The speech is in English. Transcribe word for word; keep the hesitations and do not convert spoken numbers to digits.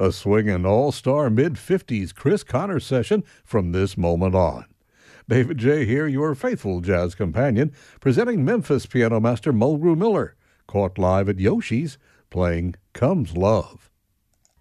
A swinging all-star mid-fifties Chris Connor session from this moment on. David J. here, your faithful jazz companion, presenting Memphis piano master Mulgrew Miller, caught live at Yoshi's, playing Comes Love.